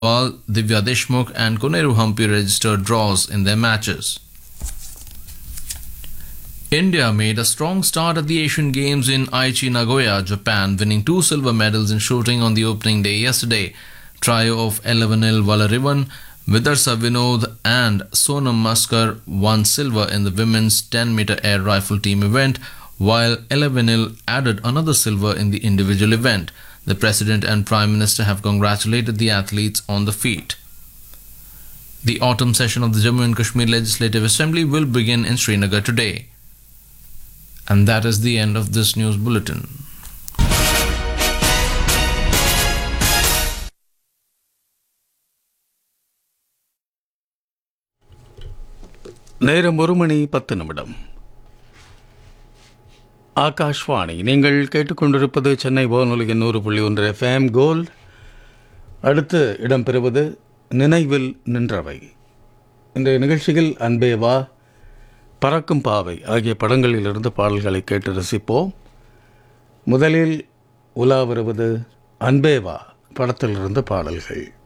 while Divya Deshmukh and Koneru Hampi registered draws in their matches. India made a strong start at the Asian Games in Aichi, Nagoya, Japan, winning 2 silver medals in shooting on the opening day yesterday. Trio of Elevenil Valarivan, Vidarsa Vinod and Sonam Maskar won silver in the women's 10-meter air rifle team event, while Elevenil added another silver in the individual event. The President and Prime Minister have congratulated the athletes on the feat. The autumn session of the Jammu and Kashmir Legislative Assembly will begin in Srinagar today. And that is the end of this news bulletin. நேரம் 1:10. ஆகாஷ்வாணி. நீங்கள் கேட்டுக்கொண்டிருப்பது சென்னை வானொலியின் 100.1 FM gold. அடுத்து இடம்பெறுவது நினைவில் நின்றவை. இன்றைய நிகழ்ச்சியில் அன்பே வா, பறக்கும் பாவை ஆகிய படங்களிலிருந்து பாடல்களை கேட்டு ரசிப்போம். முதலில் உலா வருவது அன்பே வா படத்திலிருந்து பாடல்கள்.